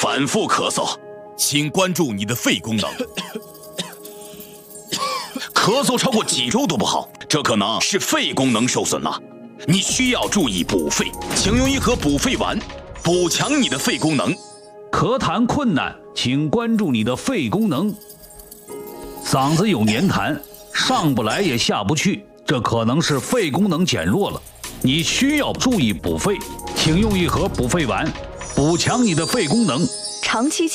反复咳嗽， 请关注你的肺功能。 咳嗽超过几周都不好，这可能是肺功能受损了。你需要注意补肺，请用一盒补肺丸，补强你的肺功能。 咳痰困难，请关注你的肺功能。嗓子有黏痰，上不来也下不去，这可能是肺功能减弱了。你需要注意补肺，请用一盒补肺丸，补强你的肺功能。 长期